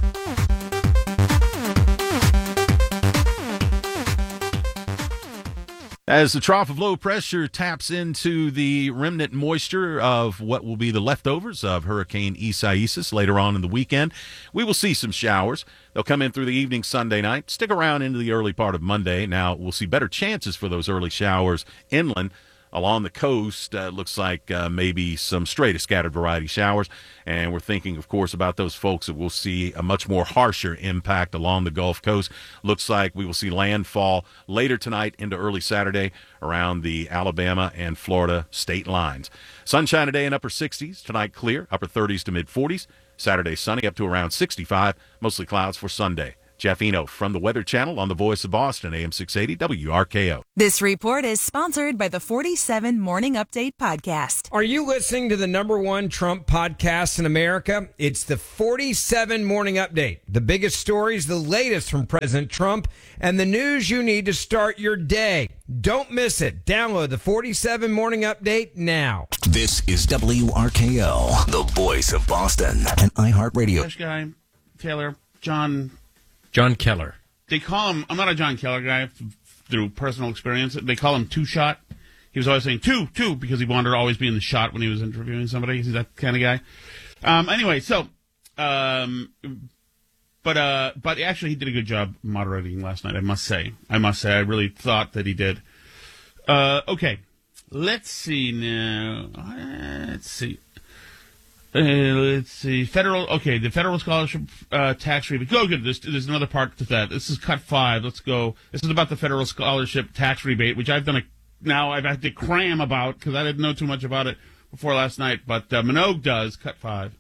As the trough of low pressure taps into the remnant moisture of what will be the leftovers of Hurricane Isaias later on in the weekend, we will see some showers. They'll come in through the evening Sunday night, stick around into the early part of Monday. Now, we'll see better chances for those early showers inland. Along the coast, uh, looks like uh, maybe some straight scattered variety showers. And we're thinking, of course, about those folks that will see a much more harsher impact along the Gulf Coast. Looks like we will see landfall later tonight into early Saturday around the Alabama and Florida state lines. Sunshine today in upper sixties. Tonight clear, upper thirties to mid forties. Saturday sunny up to around sixty-five. Mostly clouds for Sunday. Jeff Eno from the Weather Channel on the Voice of Boston, A M six eighty W R K O. This report is sponsored by the forty-seven Morning Update podcast. Are you listening to the number one Trump podcast in America? It's the forty-seven Morning Update. The biggest stories, the latest from President Trump, and the news you need to start your day. Don't miss it. Download the forty-seven Morning Update now. This is W R K O, the Voice of Boston, and iHeartRadio. This guy, Taylor, John... John Keller. They call him, I'm not a John Keller guy through personal experience. They call him Two Shot. He was always saying two, two, because he wanted to always be in the shot when he was interviewing somebody. He's that kind of guy. Um, anyway, so, um, but, uh, but actually he did a good job moderating last night, I must say. I must say, I really thought that he did. Uh, okay. Let's see now. Let's see. Uh, let's see. Federal, okay, the federal scholarship uh, tax rebate. Go, good. There's, there's another part to that. This is cut five. Let's go. This is about the federal scholarship tax rebate, which I've done a, now I've had to cram about because I didn't know too much about it before last night. But uh, Minogue does. Cut five.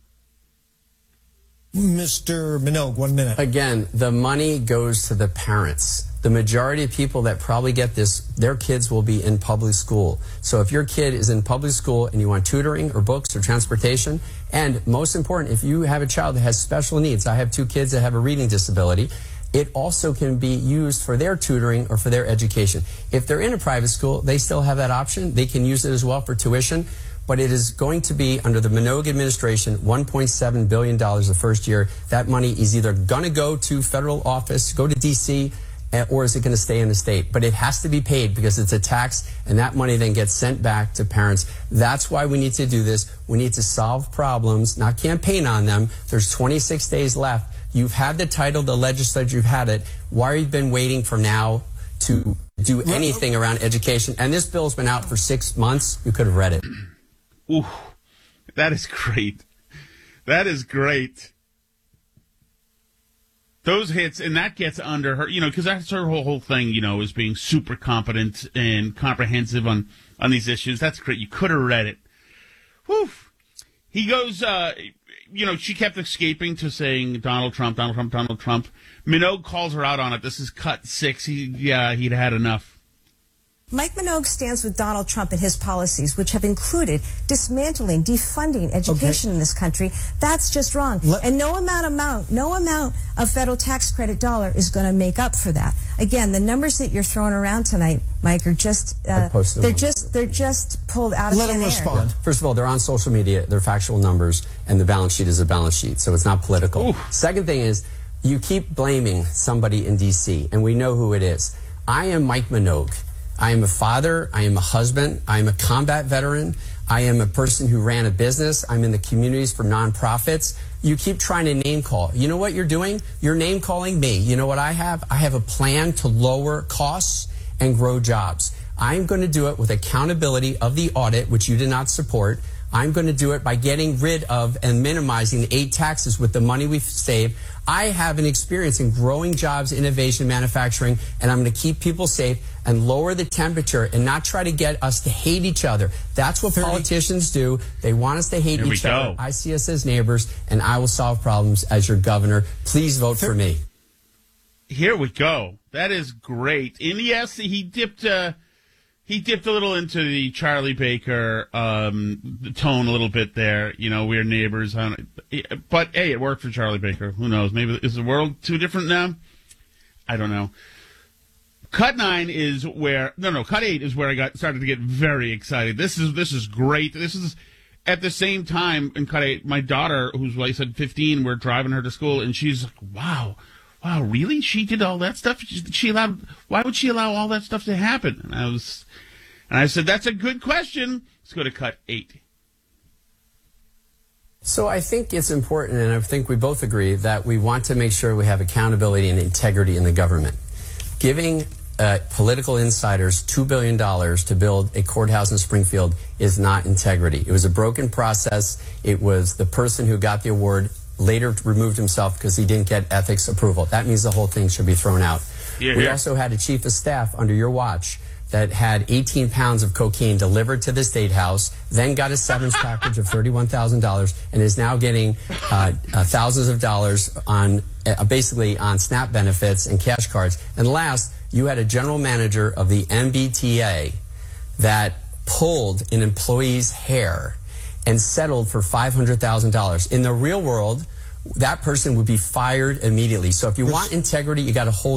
Mister Minogue, one minute. Again, the money goes to the parents. The majority of people that probably get this, their kids will be in public school. So if your kid is in public school and you want tutoring or books or transportation, and most important, if you have a child that has special needs, I have two kids that have a reading disability, it also can be used for their tutoring or for their education. If they're in a private school, they still have that option. They can use it as well for tuition. But it is going to be, under the Minogue administration, one point seven billion dollars the first year. That money is either going to go to federal office, go to D C, or is it going to stay in the state? But it has to be paid because it's a tax, and that money then gets sent back to parents. That's why we need to do this. We need to solve problems, not campaign on them. There's twenty-six days left. You've had the title, the legislature, you've had it. Why have you been waiting for now to do anything around education? And this bill's been out for six months. You could have read it. Ooh, that is great. That is great. Those hits, and that gets under her, you know, because that's her whole, whole thing, you know, is being super competent and comprehensive on, on these issues. That's great. You could have read it. Whew. He goes, uh, you know, she kept escaping to saying Donald Trump, Donald Trump, Donald Trump. Minogue calls her out on it. This is cut six. He, yeah, he'd had enough. Mike Minogue stands with Donald Trump and his policies, which have included dismantling, defunding education okay. in this country. That's just wrong. Let and no amount amount, no amount of federal tax credit dollar is going to make up for that. Again, the numbers that you're throwing around tonight, Mike, are just uh, they're just they're just pulled out of Let thin him air. respond. First of all, they're on social media. They're factual numbers, and the balance sheet is a balance sheet, so it's not political. Ooh. Second thing is, you keep blaming somebody in D C, and we know who it is. I am Mike Minogue. I am a father, I am a husband, I am a combat veteran, I am a person who ran a business, I'm in the communities for nonprofits. You keep trying to name call. You know what you're doing? You're name calling me. You know what I have? I have a plan to lower costs and grow jobs. I'm going to do it with accountability of the audit, which you did not support. I'm going to do it by getting rid of and minimizing the eight taxes with the money we've saved. I have an experience in growing jobs, innovation, manufacturing, and I'm going to keep people safe and lower the temperature and not try to get us to hate each other. That's what politicians do. They want us to hate Here each other. I see us as neighbors, and I will solve problems as your governor. Please vote for me. Here we go. That is great. And yes, he dipped... Uh He dipped a little into the Charlie Baker um, tone a little bit there. You know, we're neighbors. But, hey, it worked for Charlie Baker. Who knows? Maybe is the world too different now? I don't know. Cut nine is where – no, no, cut eight is where I got started to get very excited. This is this is great. This is at the same time, and kind of my daughter, who's like I said fifteen, we're driving her to school, and she's like, "Wow, wow, really? She did all that stuff? She, she allowed? Why would she allow all that stuff to happen?" And I was, and I said, "That's a good question." Let's go to cut eight. So I think it's important, and I think we both agree that we want to make sure we have accountability and integrity in the government. Giving uh, political insiders two billion dollars to build a courthouse in Springfield is not integrity. It was a broken process. It was the person who got the award later removed himself because he didn't get ethics approval. That means the whole thing should be thrown out. Yeah, we yeah. also had a chief of staff under your watch that had eighteen pounds of cocaine delivered to the State House, then got a severance package of thirty-one thousand dollars, and is now getting uh, uh, thousands of dollars on uh, basically on SNAP benefits and cash cards. And last, you had a general manager of the M B T A that pulled an employee's hair and settled for five hundred thousand dollars. In the real world, that person would be fired immediately. So if you want integrity, you got to hold